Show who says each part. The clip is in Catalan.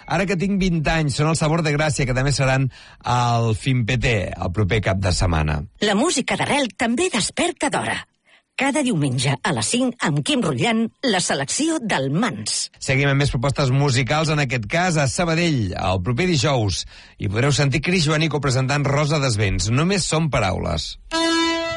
Speaker 1: Ara que tinc 20 anys, són el Sabor de Gràcia, que també seran al Finpeté, el proper cap de setmana.
Speaker 2: La música d'arrel també desperta d'hora. Cada diumenge a les 5 amb Quim Rotllán, la selecció del Mans.
Speaker 1: Seguim amb més propostes musicals, en aquest cas a Sabadell, el proper dijous. I podreu sentir Cris Joanico presentant Rosa Desvents. Només són paraules.